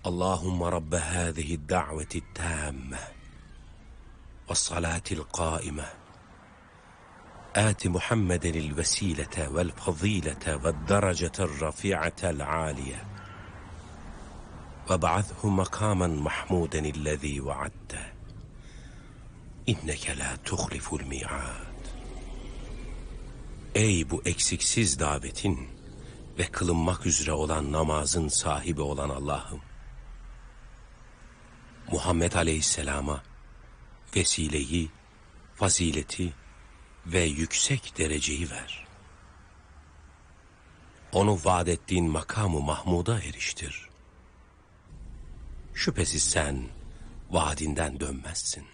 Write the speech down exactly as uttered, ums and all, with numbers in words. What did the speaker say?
Allahümme Rabbe hâzihi da'veti tâmme ve salâtil qâime آت محمد الوسيلة والفضيلة والدرجة الرفيعة العالية وابعثه مقاما محمودا الذي وعدته إنك لا تخلف الميعاد. Ey bu eksiksiz davetin ve kılınmak üzere olan namazın sahibi olan Allah'ım, Muhammed Aleyhisselam'a vesileyi, fazileti ve yüksek dereceyi ver. Onu vaat ettiğin makamı Mahmud'a eriştir. Şüphesiz sen vaadinden dönmezsin.